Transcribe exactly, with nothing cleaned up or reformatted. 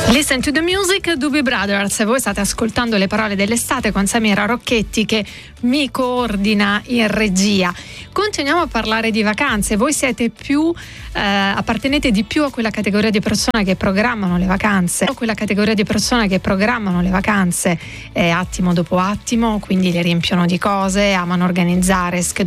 Listen to the music, Doobie Brothers. Voi state ascoltando le parole dell'estate con Samira Rocchetti che mi coordina in regia. Continuiamo a parlare di vacanze. Voi siete più eh, appartenete di più a quella categoria di persone che programmano le vacanze, a quella categoria di persone che programmano le vacanze eh, attimo dopo attimo, quindi le riempiono di cose, amano organizzare, schedulare